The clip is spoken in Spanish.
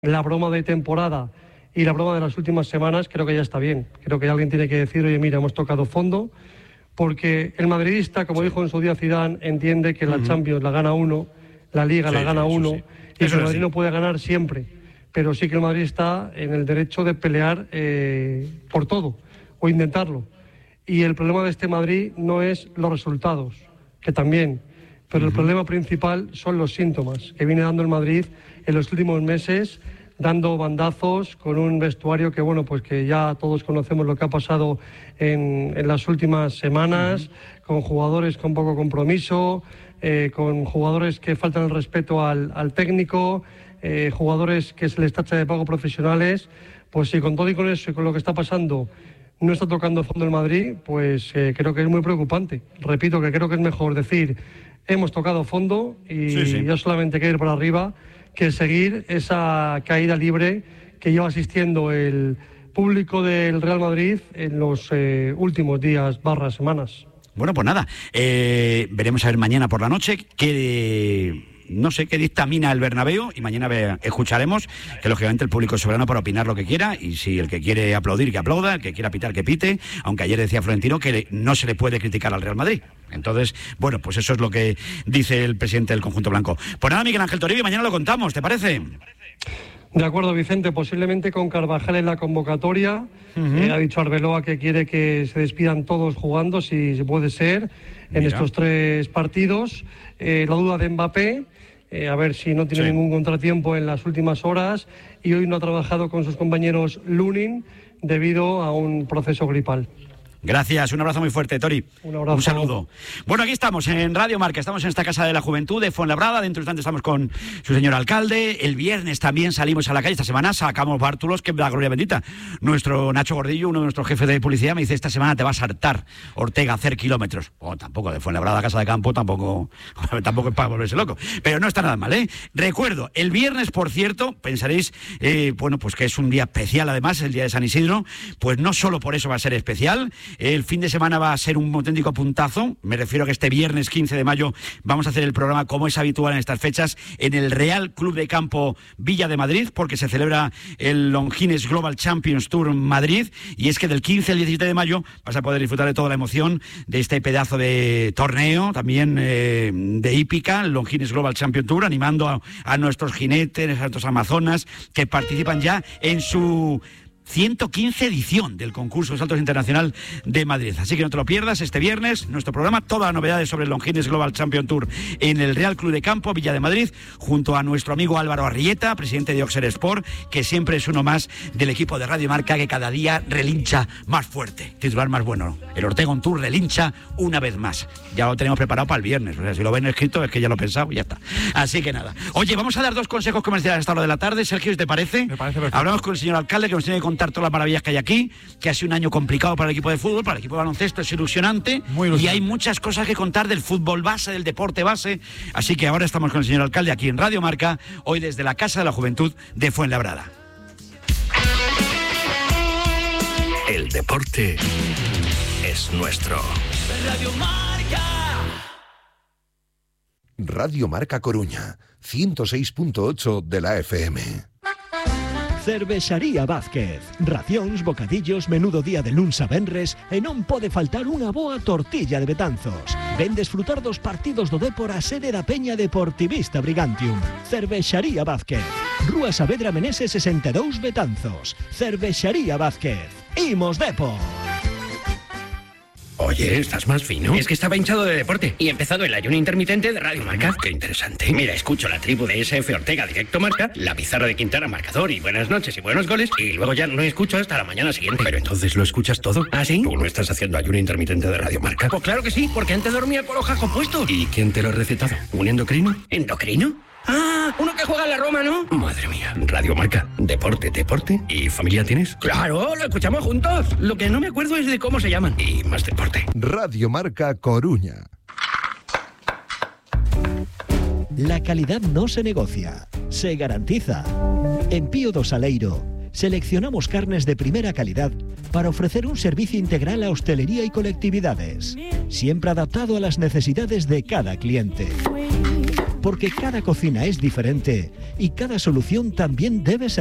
La broma de temporada y la broma de las últimas semanas creo que ya está bien. Creo que alguien tiene que decir, oye, mira, hemos tocado fondo, porque el madridista, como dijo en su día Zidane, entiende que la Champions la gana uno, la Liga la gana uno, y que el Madrid no puede ganar siempre. Pero sí que el Madrid está en el derecho de pelear por todo, o intentarlo. Y el problema de este Madrid no es los resultados, que también, pero el problema principal son los síntomas que viene dando el Madrid en los últimos meses, dando bandazos con un vestuario que, bueno, pues que ya todos conocemos lo que ha pasado en las últimas semanas, con jugadores con poco compromiso, con jugadores que faltan el respeto al técnico, jugadores que se les tacha de poco profesionales. Pues sí, con todo y con eso y con lo que está pasando, no está tocando fondo el Madrid, pues creo que es muy preocupante. Repito que creo que es mejor decir, hemos tocado fondo y ya solamente hay que ir para arriba, que seguir esa caída libre que lleva asistiendo el público del Real Madrid en los últimos días / semanas. Bueno, pues nada, veremos a ver mañana por la noche no sé qué dictamina el Bernabéu, y mañana escucharemos que lógicamente el público es soberano para opinar lo que quiera, y si el que quiere aplaudir, que aplauda, el que quiera pitar, que pite, aunque ayer decía Florentino que no se le puede criticar al Real Madrid. Entonces, bueno, pues eso es lo que dice el presidente del conjunto blanco. Pues nada, Miguel Ángel Toribio, mañana lo contamos, ¿te parece? De acuerdo, Vicente, posiblemente con Carvajal en la convocatoria. Ha dicho Arbeloa que quiere que se despidan todos jugando, si puede ser, en estos 3 partidos. La duda de Mbappé, a ver si no tiene ningún contratiempo en las últimas horas, y hoy no ha trabajado con sus compañeros Lunin debido a un proceso gripal. Gracias, un abrazo muy fuerte, Tori. Un abrazo. Un saludo. Bueno, aquí estamos en Radio Marca, estamos en esta Casa de la Juventud de Fuenlabrada. Dentro de instante estamos con su señor alcalde. El viernes también salimos a la calle. Esta semana sacamos bártulos, que la gloria bendita. Nuestro Nacho Gordillo, uno de nuestros jefes de policía, me dice, esta semana te vas a hartar, Ortega, a hacer kilómetros. Bueno, tampoco de Fuenlabrada a Casa de Campo, tampoco es para volverse loco. Pero no está nada mal, ¿eh? Recuerdo, el viernes, por cierto, pensaréis, bueno, pues que es un día especial, además, el día de San Isidro. Pues no solo por eso va a ser especial. El fin de semana va a ser un auténtico puntazo. Me refiero a que este viernes 15 de mayo vamos a hacer el programa, como es habitual en estas fechas, en el Real Club de Campo Villa de Madrid, porque se celebra el Longines Global Champions Tour Madrid, y es que del 15 al 17 de mayo vas a poder disfrutar de toda la emoción de este pedazo de torneo, también de hípica, el Longines Global Champions Tour, animando a nuestros jinetes, a nuestros amazonas, que participan ya en su 115 edición del concurso de saltos internacional de Madrid. Así que no te lo pierdas este viernes, nuestro programa, todas las novedades sobre el Longines Global Champion Tour en el Real Club de Campo Villa de Madrid, junto a nuestro amigo Álvaro Arrieta, presidente de Oxer Sport, que siempre es uno más del equipo de Radio Marca, que cada día relincha más fuerte. Titular más bueno, el Ortega On Tour relincha una vez más. Ya lo tenemos preparado para el viernes, o sea, si lo ven escrito es que ya lo he pensado y ya está. Así que nada. Oye, vamos a dar 2 consejos comerciales a esta hora de la tarde. Sergio, ¿te parece? Me parece perfecto. Hablamos con el señor alcalde, que nos tiene que contar todas las maravillas que hay aquí, que ha sido un año complicado para el equipo de fútbol, para el equipo de baloncesto es ilusionante, y hay muchas cosas que contar del fútbol base, del deporte base. Así que ahora estamos con el señor alcalde aquí en Radio Marca, hoy desde la Casa de la Juventud de Fuenlabrada. El deporte es nuestro. Radio Marca. Radio Marca Coruña, 106.8 de la FM. Cervexaría Vázquez. Racións, bocadillos, menudo día de luns a venres e non pode faltar unha boa tortilla de Betanzos. Ven desfrutar dos partidos do Dépor a sede da Peña Deportivista Brigantium. Cervexaría Vázquez. Rúa Saavedra Meneses 62 Betanzos. Cervexaría Vázquez. Imos Dépor. Oye, ¿estás más fino? Es que estaba hinchado de deporte y he empezado el ayuno intermitente de Radio Marca. Qué interesante. Mira, escucho la tribu de SF Ortega Directo Marca, la pizarra de Quintana Marcador y buenas noches y buenos goles, y luego ya no escucho hasta la mañana siguiente. Pero entonces lo escuchas todo. ¿Ah, sí? ¿Tú no estás haciendo ayuno intermitente de Radio Marca? Pues claro que sí, porque antes dormía con hojas compuestos. ¿Y quién te lo ha recetado? ¿Un endocrino? ¿Endocrino? Ah, uno que juega en la Roma, ¿no? Madre mía, Radio Marca, deporte. ¿Y familia tienes? Claro, lo escuchamos juntos. Lo que no me acuerdo es de cómo se llaman. Y más deporte. Radio Marca Coruña. La calidad no se negocia, se garantiza. En Pío do Saleiro seleccionamos carnes de primera calidad para ofrecer un servicio integral a hostelería y colectividades, siempre adaptado a las necesidades de cada cliente. porque cada cocina es diferente y cada solución también debe ser